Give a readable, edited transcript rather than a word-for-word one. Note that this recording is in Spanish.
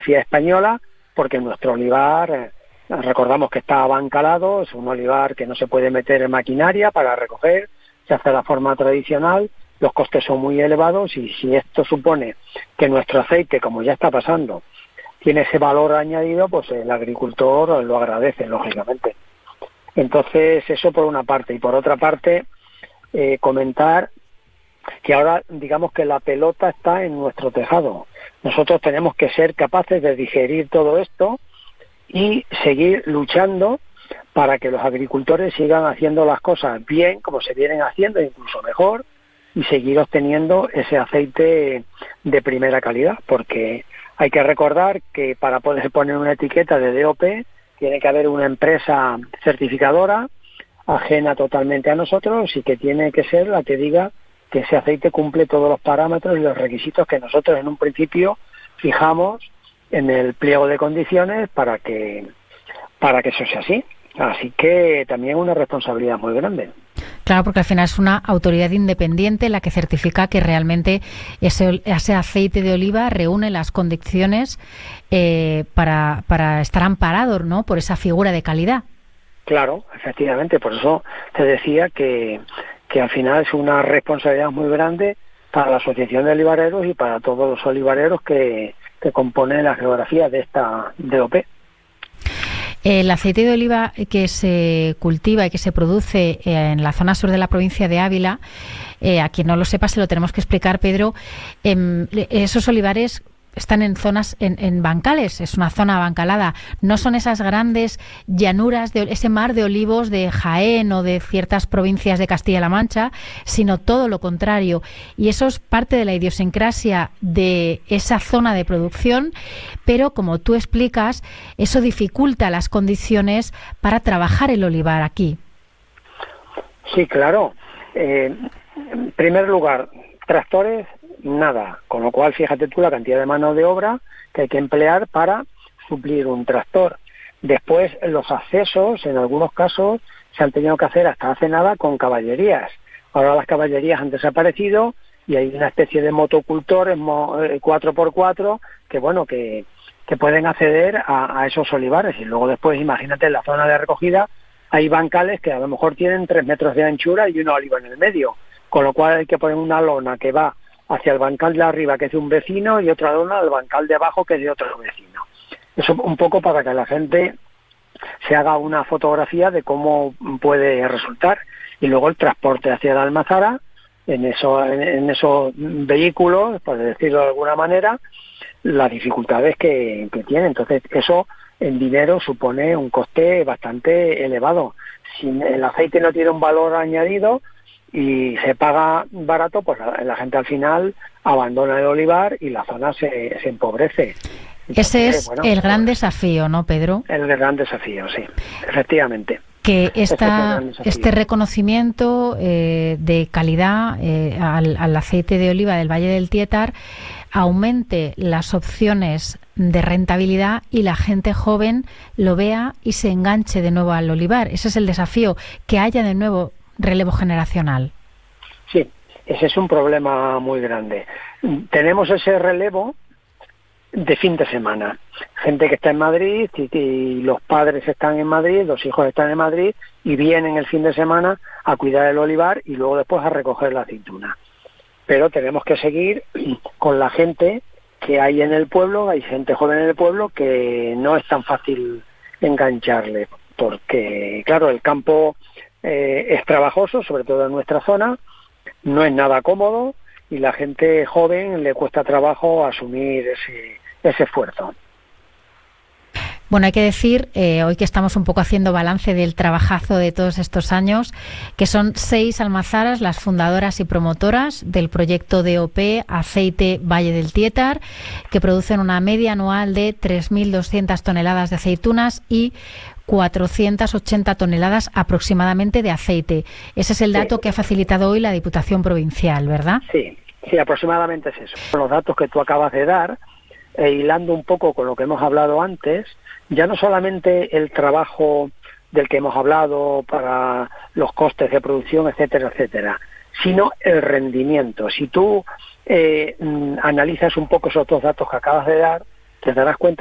española, porque nuestro olivar, recordamos que está abancalado, es un olivar que no se puede meter en maquinaria para recoger, se hace de la forma tradicional, los costes son muy elevados y si esto supone que nuestro aceite, como ya está pasando, tiene ese valor añadido, pues el agricultor lo agradece, lógicamente. Entonces, eso por una parte. Y por otra parte, comentar que ahora, digamos que la pelota está en nuestro tejado. Nosotros tenemos que ser capaces de digerir todo esto y seguir luchando para que los agricultores sigan haciendo las cosas bien, como se vienen haciendo, incluso mejor, y seguir obteniendo ese aceite de primera calidad, porque hay que recordar que para poder poner una etiqueta de DOP tiene que haber una empresa certificadora ajena totalmente a nosotros y que tiene que ser la que diga que ese aceite cumple todos los parámetros y los requisitos que nosotros en un principio fijamos en el pliego de condiciones para que eso sea así. Así que también una responsabilidad muy grande. Claro, porque al final es una autoridad independiente la que certifica que realmente ese aceite de oliva reúne las condiciones para estar amparado, ¿no?, por esa figura de calidad. Claro, efectivamente. Por eso te decía que al final es una responsabilidad muy grande para la Asociación de Olivareros y para todos los olivareros que componen la geografía de esta DOP. El aceite de oliva que se cultiva y que se produce en la zona sur de la provincia de Ávila, a quien no lo sepa se lo tenemos que explicar, Pedro, esos olivares están en zonas, en bancales, es una zona bancalada, no son esas grandes llanuras, de ese mar de olivos de Jaén o de ciertas provincias de Castilla-La Mancha, sino todo lo contrario. Y eso es parte de la idiosincrasia de esa zona de producción, pero como tú explicas, eso dificulta las condiciones para trabajar el olivar aquí. Sí, claro. En primer lugar, tractores, nada, con lo cual fíjate tú la cantidad de mano de obra que hay que emplear para suplir un tractor. Después los accesos, en algunos casos, se han tenido que hacer hasta hace nada con caballerías. Ahora las caballerías han desaparecido y hay una especie de motocultores 4x4 que bueno, que pueden acceder a esos olivares. Y luego después, imagínate, en la zona de recogida hay bancales que a lo mejor tienen 3 metros de anchura y una oliva en el medio, con lo cual hay que poner una lona que va hacia el bancal de arriba, que es de un vecino, y otra lona al bancal de abajo, que es de otro vecino. Eso un poco para que la gente se haga una fotografía de cómo puede resultar. Y luego el transporte hacia la almazara, en esos vehículos, por decirlo de alguna manera, las dificultades que tiene. Entonces, eso en dinero supone un coste bastante elevado. Si el aceite no tiene un valor añadido y se paga barato, pues la gente al final abandona el olivar y la zona se empobrece. Entonces, ese es el gran desafío, ¿no, Pedro? El gran desafío, sí, efectivamente. Que este reconocimiento de calidad al aceite de oliva del Valle del Tietar aumente las opciones de rentabilidad y la gente joven lo vea y se enganche de nuevo al olivar. Ese es el desafío, que haya de nuevo relevo generacional. Sí, ese es un problema muy grande. Tenemos ese relevo de fin de semana. Gente que está en Madrid y los padres están en Madrid, los hijos están en Madrid y vienen el fin de semana a cuidar el olivar y luego después a recoger la aceituna. Pero tenemos que seguir con la gente que hay en el pueblo, hay gente joven en el pueblo que no es tan fácil engancharle, porque claro, el campo es trabajoso, sobre todo en nuestra zona, no es nada cómodo y la gente joven le cuesta trabajo asumir ese esfuerzo. Bueno, hay que decir, hoy que estamos un poco haciendo balance del trabajazo de todos estos años, que son 6 almazaras las fundadoras y promotoras del proyecto DOP Aceite Valle del Tietar, que producen una media anual de 3.200 toneladas de aceitunas y 480 toneladas aproximadamente de aceite. Ese es el dato que ha facilitado hoy la Diputación Provincial, ¿verdad? Sí, aproximadamente es eso. Los datos que tú acabas de dar, hilando un poco con lo que hemos hablado antes, ya no solamente el trabajo del que hemos hablado para los costes de producción, etcétera, etcétera, sino el rendimiento. Si tú analizas un poco esos dos datos que acabas de dar, te darás cuenta